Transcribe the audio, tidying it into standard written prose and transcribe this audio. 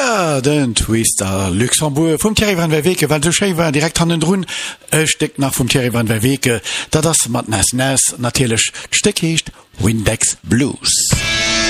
Ja, den Twister Luxemburg vom Thierry van der Weke, weil du schön war direkt an den Drun steckt nach vom Thierry van der Weke, da das mat Nas natürlich Steck hecht Windex Blues.